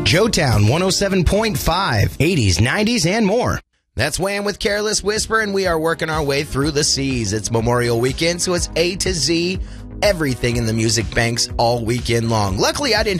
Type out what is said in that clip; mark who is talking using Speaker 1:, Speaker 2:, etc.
Speaker 1: Joetown 107.5, 80s, 90s, and more. That's Wham with Careless Whisper, and we are working our way through the C's. It's Memorial Weekend, so it's A to Z, everything in the music banks all weekend long. Luckily, I didn't